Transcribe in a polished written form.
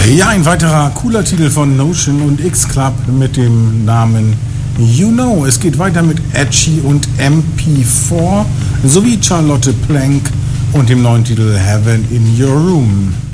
Ja, ein weiterer cooler Titel von Notion und X-Club mit dem Namen You Know. Es geht weiter mit Edgy und MP4 sowie Charlotte Plank und dem neuen Titel Heaven in Your Room.